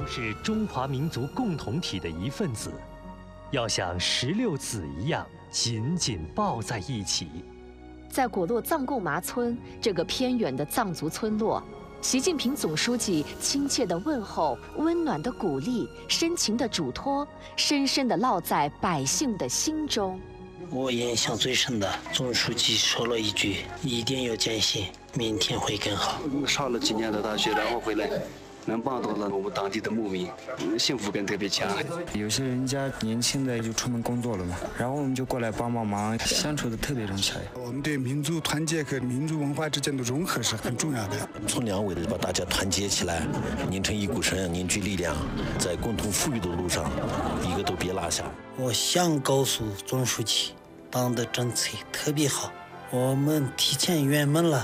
是中华民族共同体的一份子，要像16子一样紧紧抱在一起。 在果洛藏贡麻村这个偏远的藏族村落，习近平总书记亲切的问候、温暖的鼓励、深情的嘱托，深深地烙在百姓的心中。 我印象最深的，总书记说了一句：“一定要坚信，明天会更好。” 上了几年的大学，然后回来，能帮到了我们当地的牧民，幸福感特别强。 有些人家年轻的就出门工作了嘛，然后我们就过来帮忙，相处的特别融洽。 我们对民族团结和民族文化之间的融合是很重要的。 从两位把大家团结起来，拧成一股绳，凝聚力量，在共同富裕的路上，一个都别落下。 我想告诉总书记，党的政策特别好，我们提前圆满了。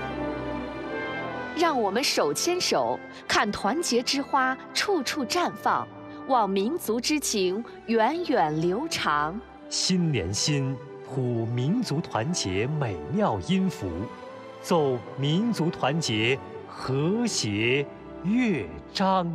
让我们手牵手，看团结之花处处绽放，望民族之情源远流长。 心连心，谱民族团结美妙音符，奏民族团结和谐乐章。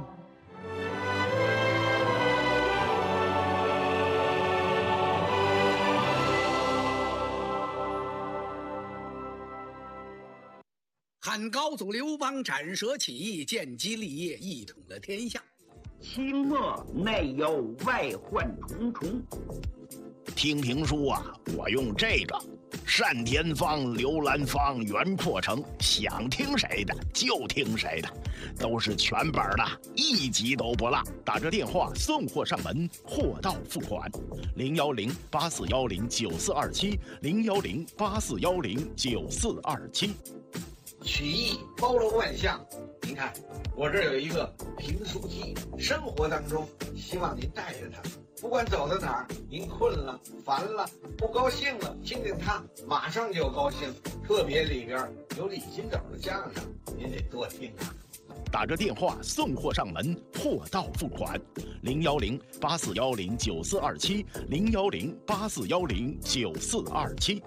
汉高祖刘邦斩蛇起义，建基立业，一统了天下。 清末内忧外患重重。 听评书啊，我用这个单田芳、刘兰芳、袁阔成，想听谁的就听谁的，都是全本的，一集都不落。打着电话送货上门，货到付款。010-8410-9427，010-8410-9427。 曲艺包罗万象，您看我这儿有一个评书机，生活当中希望您带着它，不管走到哪儿，您困了、烦了、不高兴了，听听它马上就高兴。特别里边有李金斗的相声，您得多听啊。 打着电话送货上门，货到付款。010-8410-9427，010-8410-9427。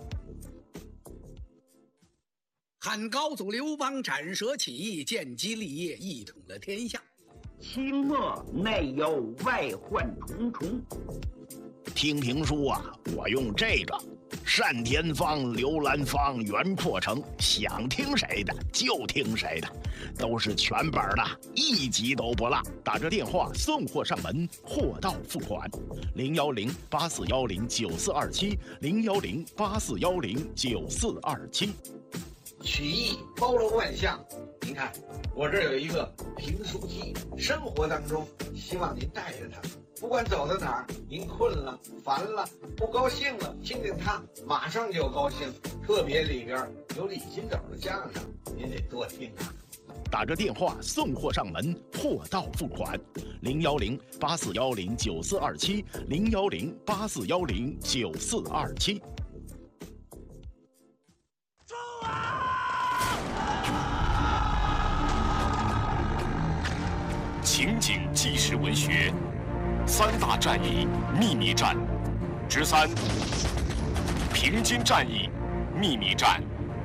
汉高祖刘邦斩蛇起义，建基立业，一统了天下。 清末内忧外患重重。 听评书啊，我用这个单田芳、刘兰芳、袁阔成，想听谁的就听谁的，都是全本的，一集都不落。打着电话送货上门，货到付款。010-8410-9427，010-8410-9427。 曲艺包罗万象，您看我这儿有一个评书机，生活当中希望您带着它，不管走到哪儿，您困了、烦了、不高兴了，听听它马上就高兴。特别里边有李金斗的相声，您得多听啊。 打着电话送货上门，货到付款。010-8410-9427，010-8410-9427。 情景纪实文学三大战役秘密战之3：平津战役秘密战。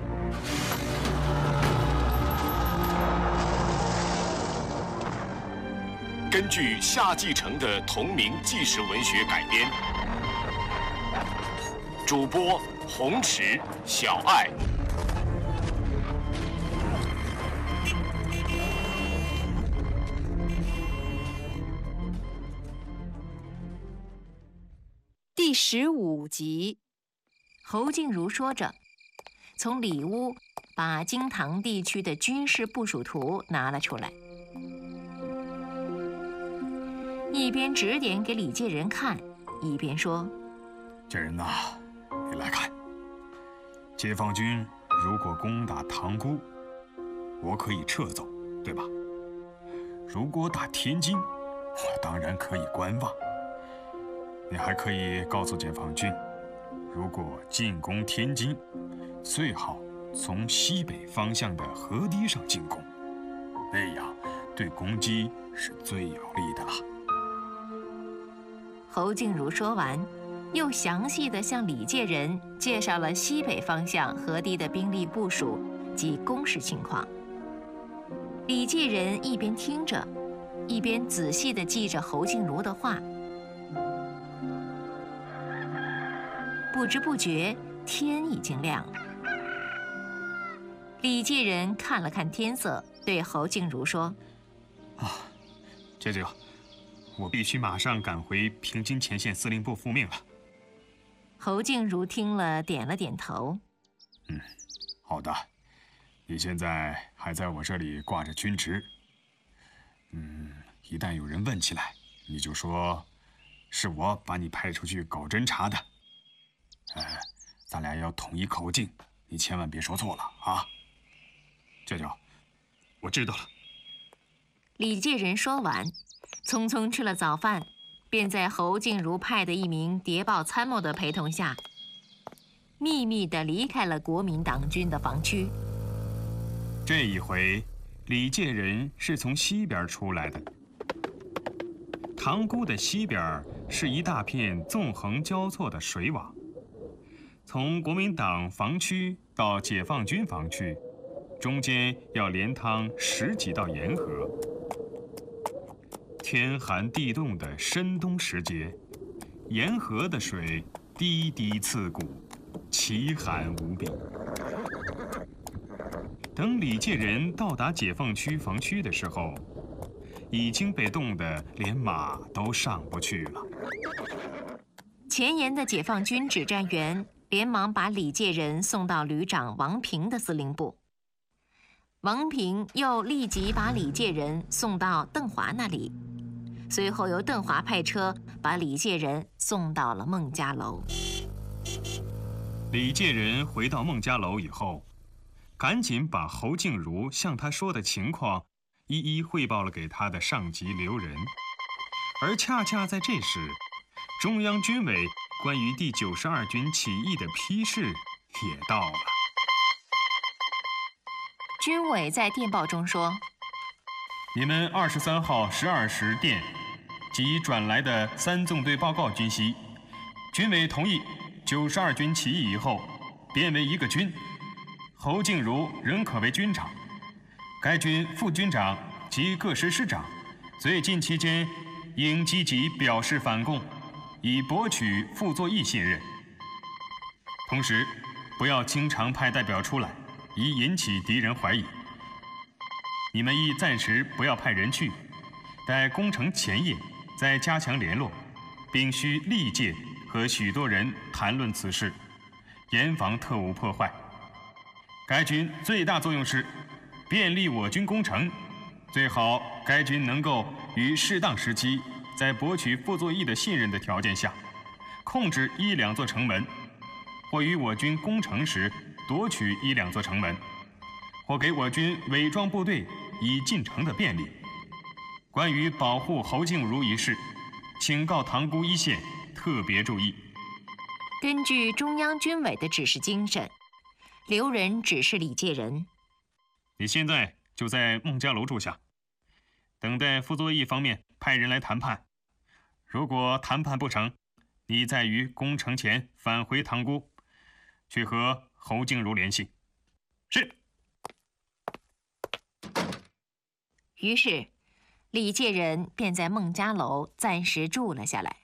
根据夏继承的同名纪实文学改编，主播洪池、小爱。 第15集，侯静茹说着，从里屋把京唐地区的军事部署图拿了出来，一边指点给李介仁看，一边说：“ 介仁呐，你来看，解放军如果攻打塘沽，我可以撤走，对吧？如果打天津，我当然可以观望。你还可以告诉解放军，如果进攻天津，最好从西北方向的河堤上进攻，那样对攻击是最有利的了。” 侯静茹说完，又详细地向李介仁介绍了西北方向河堤的兵力部署及工事情况。李介仁一边听着， 一边仔细地记着侯静茹的话。不知不觉，天已经亮了。李介人看了看天色，对侯静茹说：“ 舅舅，我必须马上赶回平津前线司令部复命了。” 侯静茹听了，点了点头。 好的，你现在还在我这里挂着军职。一旦有人问起来，你就说是我把你派出去搞侦察的。咱俩要统一口径，你千万别说错了啊！舅舅，我知道了。 李介人说完，匆匆吃了早饭，便在侯静茹派的一名谍报参谋的陪同下，秘密地离开了国民党军的防区。 这一回，李介人是从西边出来的。塘沽的西边是一大片纵横交错的水网，从国民党防区到解放军防区，中间要连趟10几道沿河。天寒地冻的深冬时节，沿河的水滴滴刺骨，奇寒无比。等李介人到达解放区防区的时候，已经被冻得连马都上不去了。 前沿的解放军指战员连忙把李介人送到旅长王平的司令部。王平又立即把李介人送到邓华那里，随后由邓华派车把李介人送到了孟家楼。 李介人回到孟家楼以后，赶紧把侯静茹向他说的情况一一汇报了给他的上级刘仁。而恰恰在这时，中央军委关于第92军起义的批示也到了。 军委在电报中说：“ 你们23号12时电及转来的3纵队报告均悉，军委同意92军起义以后编为一个军，侯静茹仍可为军长，该军副军长及各师师长最近期间应积极表示反共，以博取傅作义信任。同时，不要经常派代表出来，以引起敌人怀疑。你们亦暂时不要派人去，待攻城前夜再加强联络，并需历届和许多人谈论此事，严防特务破坏。该军最大作用是便利我军攻城，最好该军能够于适当时期，在博取傅作义的信任的条件下，控制1、2座城门，或于我军攻城时夺取1、2座城门，或给我军伪装部队以进城的便利。关于保护侯静茹一事，请告塘沽一线特别注意。” 根据中央军委的指示精神，刘仁指示李介人：“ 你现在就在孟家楼住下，等待傅作义方面派人来谈判。如果谈判不成，你再于攻城前返回塘沽，去和侯静茹联系。”是。 于是，李介人便在孟家楼暂时住了下来。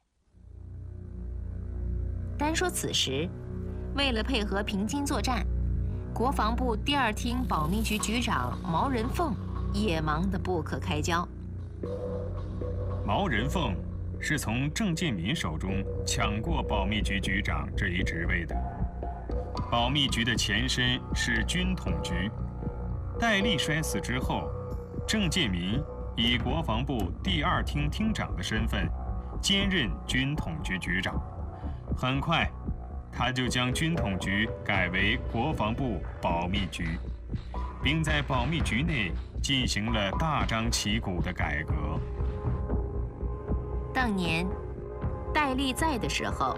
单说此时，为了配合平津作战，国防部第2厅保密局局长毛人凤也忙得不可开交。 毛人凤是从郑介民手中抢过保密局局长这一职位的。保密局的前身是军统局，戴笠摔死之后，郑介民以国防部第2厅厅长的身份兼任军统局局长。很快，他就将军统局改为国防部保密局，并在保密局内进行了大张旗鼓的改革。 当年，戴笠在的时候，